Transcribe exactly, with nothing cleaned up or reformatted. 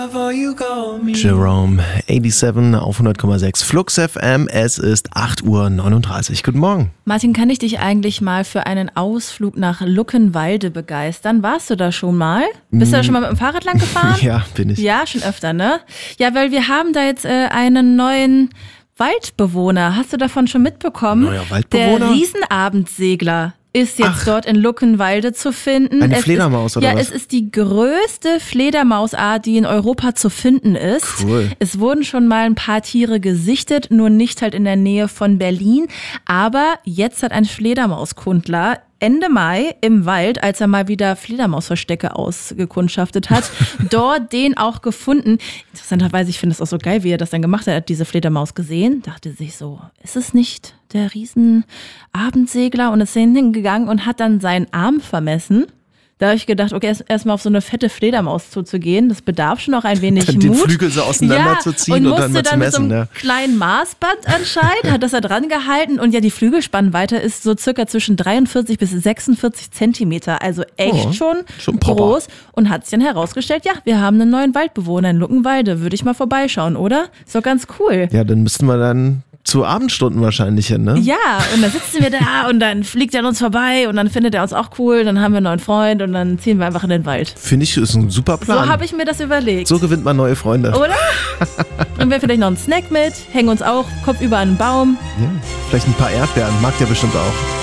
Jerome, siebenundachtzig auf hundert Komma sechs Flux F M, es ist acht Uhr neununddreißig. Guten Morgen. Martin, kann ich dich eigentlich mal für einen Ausflug nach Luckenwalde begeistern? Warst du da schon mal? Bist du da schon mal mit dem Fahrrad lang gefahren? Ja, bin ich. Ja, schon öfter, ne? Ja, weil wir haben da jetzt äh, einen neuen Waldbewohner. Hast du davon schon mitbekommen? Neuer Waldbewohner? Der Riesenabendsegler ist jetzt Ach. dort in Luckenwalde zu finden. Eine es Fledermaus ist, oder ja, was? Ja, es ist die größte Fledermausart, die in Europa zu finden ist. Cool. Es wurden schon mal ein paar Tiere gesichtet, nur nicht halt in der Nähe von Berlin. Aber jetzt hat ein Fledermauskundler Ende Mai im Wald, als er mal wieder Fledermausverstecke ausgekundschaftet hat, dort den auch gefunden. Interessanterweise, ich finde es auch so geil, wie er das dann gemacht hat. Er hat diese Fledermaus gesehen, dachte sich so, ist es nicht der Riesenabendsegler? Und ist hingegangen und hat dann seinen Arm vermessen. Da habe ich gedacht, okay, erst, erst mal auf so eine fette Fledermaus zuzugehen, das bedarf schon noch ein wenig dann Mut. Den Flügel so auseinanderzuziehen ja, und, und dann mal zu dann messen. mit so einem ja. kleinen Maßband anscheinend, hat das da dran gehalten und ja, die Flügelspannweite ist so circa zwischen dreiundvierzig bis sechsundvierzig Zentimeter, also echt Oh, schon, schon groß. Und hat sich dann herausgestellt, ja, wir haben einen neuen Waldbewohner in Luckenwalde, würde ich mal vorbeischauen, oder? Ist doch ganz cool. Ja, dann müssten wir dann zu Abendstunden wahrscheinlich hin, ne? Ja, und dann sitzen wir da und dann fliegt er an uns vorbei und dann findet er uns auch cool, dann haben wir einen neuen Freund und dann ziehen wir einfach in den Wald. Finde ich, ist ein super Plan. So habe ich mir das überlegt. So gewinnt man neue Freunde. Oder? Bringen wir vielleicht noch einen Snack mit, hängen uns auch kopfüber an einen Baum. Ja, vielleicht ein paar Erdbeeren, mag der bestimmt auch.